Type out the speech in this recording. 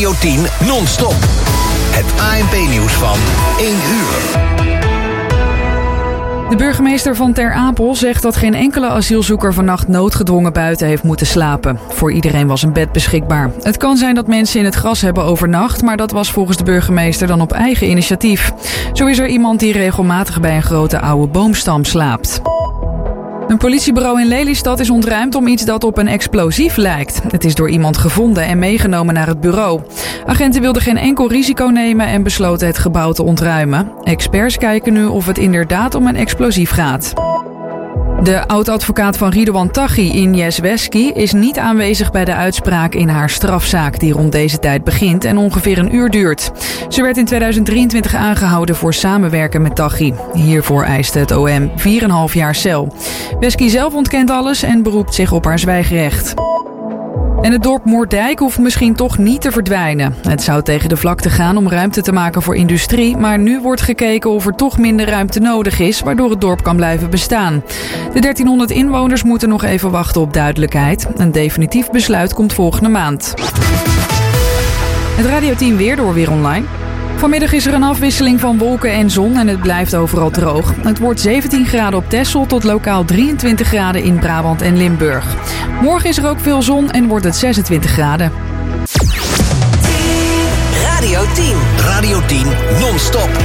Radio 10 non-stop. Het ANP-nieuws van 1 uur. De burgemeester van Ter Apel zegt dat geen enkele asielzoeker vannacht noodgedwongen buiten heeft moeten slapen. Voor iedereen was een bed beschikbaar. Het kan zijn dat mensen in het gras hebben overnacht, maar dat was volgens de burgemeester dan op eigen initiatief. Zo is er iemand die regelmatig bij een grote oude boomstam slaapt. Een politiebureau in Lelystad is ontruimd om iets dat op een explosief lijkt. Het is door iemand gevonden en meegenomen naar het bureau. Agenten wilden geen enkel risico nemen en besloten het gebouw te ontruimen. Experts kijken nu of het inderdaad om een explosief gaat. De oud-advocaat van Ridouan Taghi, Ines Wesky, is niet aanwezig bij de uitspraak in haar strafzaak die rond deze tijd begint en ongeveer een uur duurt. Ze werd in 2023 aangehouden voor samenwerken met Taghi. Hiervoor eiste het OM 4,5 jaar cel. Wesky zelf ontkent alles en beroept zich op haar zwijgrecht. En het dorp Moerdijk hoeft misschien toch niet te verdwijnen. Het zou tegen de vlakte gaan om ruimte te maken voor industrie, maar nu wordt gekeken of er toch minder ruimte nodig is, waardoor het dorp kan blijven bestaan. De 1300 inwoners moeten nog even wachten op duidelijkheid. Een definitief besluit komt volgende maand. Het Radio 10 weer door Weer Online. Vanmiddag is er een afwisseling van wolken en zon en het blijft overal droog. Het wordt 17 graden op Texel tot lokaal 23 graden in Brabant en Limburg. Morgen is er ook veel zon en wordt het 26 graden. Radio 10. Radio 10 non-stop.